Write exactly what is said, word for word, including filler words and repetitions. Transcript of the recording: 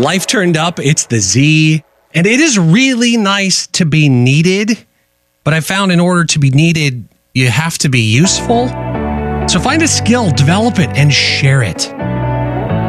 Life turned up, it's the Z. And it is really nice to be needed. But I found in order to be needed, you have to be useful. So find a skill, develop it, and share it.